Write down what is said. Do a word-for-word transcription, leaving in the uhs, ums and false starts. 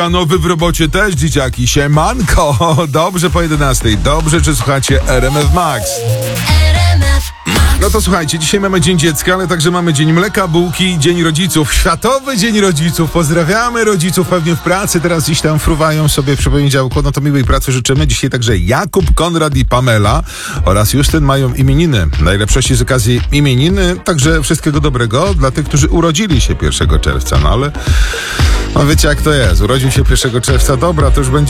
A nowy w robocie też, dzieciaki. Siemanko. Dobrze po jedenastej. Dobrze, czy słuchacie R M F Max. No to słuchajcie, dzisiaj mamy Dzień Dziecka, ale także mamy Dzień Mleka, Bułki, Dzień Rodziców. Światowy Dzień Rodziców. Pozdrawiamy rodziców, pewnie w pracy teraz gdzieś tam fruwają sobie przy poniedziałku. No to miłej pracy życzymy. Dzisiaj także Jakub, Konrad i Pamela oraz Justyn mają imieniny. Najlepszości z okazji imieniny, także wszystkiego dobrego dla tych, którzy urodzili się pierwszego czerwca. No ale no wiecie jak to jest. Urodził się pierwszego czerwca, dobra, to już będzie